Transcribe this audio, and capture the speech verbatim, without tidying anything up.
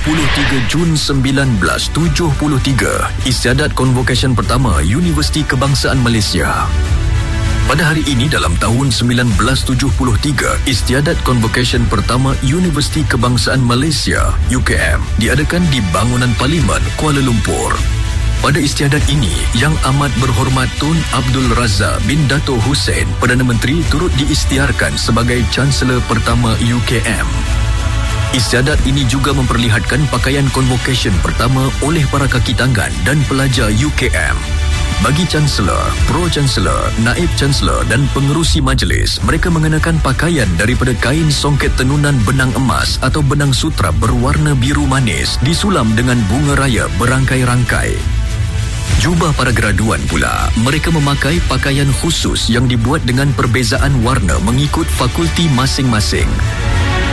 puluh tiga Jun sembilan belas tujuh puluh tiga, istiadat convocation pertama Universiti Kebangsaan Malaysia. Pada hari ini dalam tahun sembilan belas tujuh puluh tiga, istiadat convocation pertama Universiti Kebangsaan Malaysia U K M diadakan di bangunan Parlimen Kuala Lumpur. Pada istiadat ini, Yang Amat Berhormat Tun Abdul Razak bin Dato' Hussein, Perdana Menteri, turut diisytiharkan sebagai Chancellor pertama U K M. Istiadat ini juga memperlihatkan pakaian convocation pertama oleh para kaki tangan dan pelajar U K M. Bagi Chancellor, Pro-Chancellor, Naib Chancellor dan pengerusi majlis, mereka mengenakan pakaian daripada kain songket tenunan benang emas atau benang sutra berwarna biru manis disulam dengan bunga raya berangkai-rangkai. Jubah para graduan pula, mereka memakai pakaian khusus yang dibuat dengan perbezaan warna mengikut fakulti masing-masing.